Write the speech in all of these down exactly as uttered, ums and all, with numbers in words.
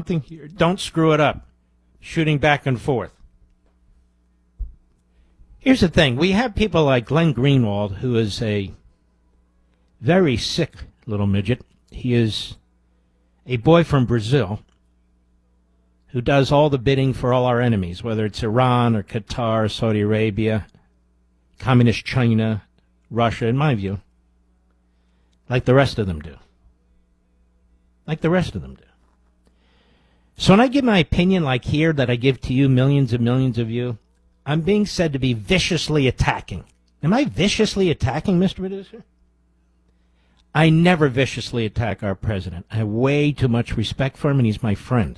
something here. Don't screw it up. Shooting back and forth. Here's the thing. We have people like Glenn Greenwald, who is a very sick little midget. He is a boy from Brazil who does all the bidding for all our enemies, whether it's Iran or Qatar, Saudi Arabia, Communist China, Russia, in my view, like the rest of them do. Like the rest of them do. So when I give my opinion like here that I give to you, millions and millions of you, I'm being said to be viciously attacking. Am I viciously attacking, Mister Producer? I never viciously attack our president. I have way too much respect for him, and he's my friend.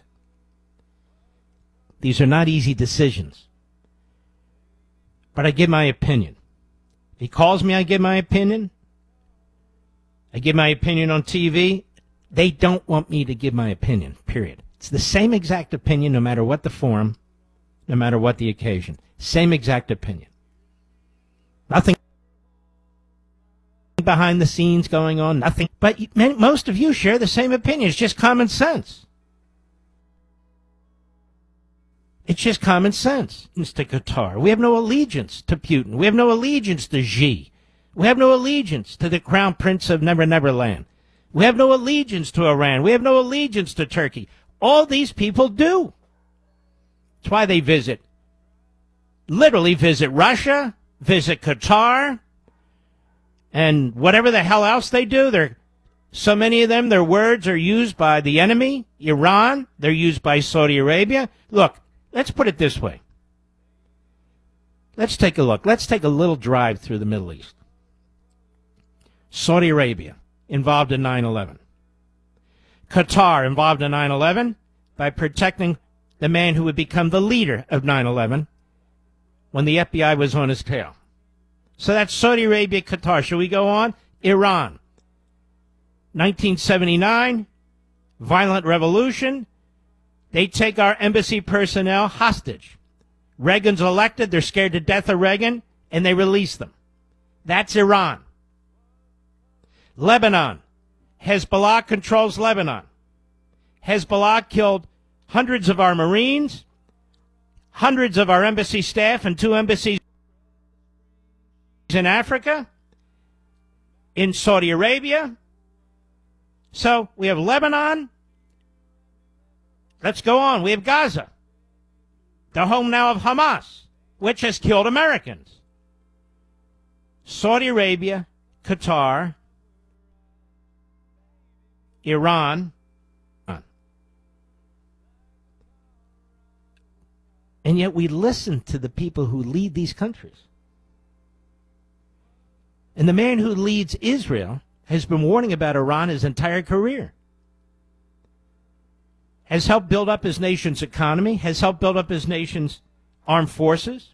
These are not easy decisions. But I give my opinion. If he calls me, I give my opinion. I give my opinion on T V. They don't want me to give my opinion, period. It's the same exact opinion no matter what the forum, no matter what the occasion. Same exact opinion. Nothing behind the scenes going on, nothing. But most of you share the same opinion. It's just common sense. It's just common sense. To Qatar. We have no allegiance to Putin. We have no allegiance to Xi. We have no allegiance to the Crown Prince of Never Never Land. We have no allegiance to Iran. We have no allegiance to Turkey. All these people do. That's why they visit. Literally visit Russia, visit Qatar, and whatever the hell else they do. They're, so many of them, their words are used by the enemy, Iran. They're used by Saudi Arabia. Look. Let's put it this way. Let's take a look. Let's take a little drive through the Middle East. Saudi Arabia, involved in nine eleven. Qatar, involved in nine eleven by protecting the man who would become the leader of nine eleven when the F B I was on his tail. So that's Saudi Arabia, Qatar. Shall we go on? Iran. nineteen seventy-nine, violent revolution. They take our embassy personnel hostage. Reagan's elected. They're scared to death of Reagan, and they release them. That's Iran. Lebanon. Hezbollah controls Lebanon. Hezbollah killed hundreds of our Marines, hundreds of our embassy staff, and two embassies in Africa, in Saudi Arabia. So we have Lebanon. Let's go on. We have Gaza, the home now of Hamas, which has killed Americans. Saudi Arabia, Qatar, Iran. And yet we listen to the people who lead these countries. And the man who leads Israel has been warning about Iran his entire career. Has helped build up his nation's economy, has helped build up his nation's armed forces,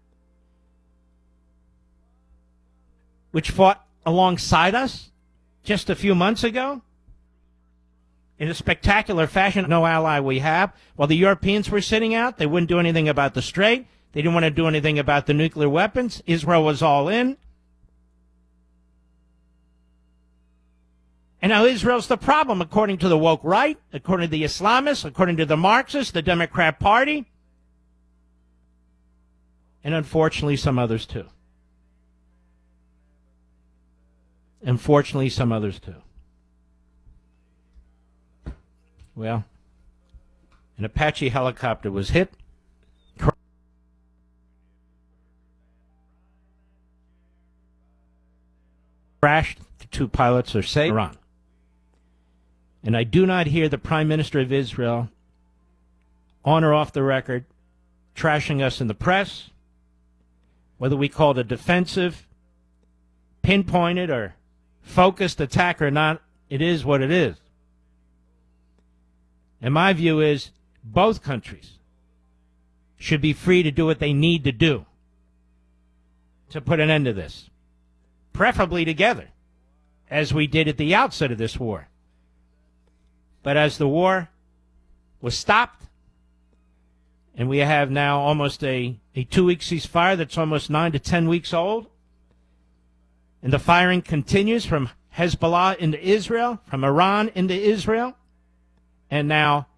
which fought alongside us just a few months ago in a spectacular fashion. No ally we have. While the Europeans were sitting out, they wouldn't do anything about the Strait. They didn't want to do anything about the nuclear weapons. Israel was all in. And now Israel's the problem, according to the woke right, according to the Islamists, according to the Marxists, the Democrat Party, and unfortunately some others too. Unfortunately some others too. Well, an Apache helicopter was hit. Crashed. The two pilots are safe. Iran. And I do not hear the Prime Minister of Israel, on or off the record, trashing us in the press, whether we call it a defensive, pinpointed, or focused attack or not. It is what it is. And my view is both countries should be free to do what they need to do to put an end to this, preferably together, as we did at the outset of this war. But as the war was stopped, and we have now almost a, a two-week ceasefire that's almost nine to ten weeks old, and the firing continues from Hezbollah into Israel, from Iran into Israel, and now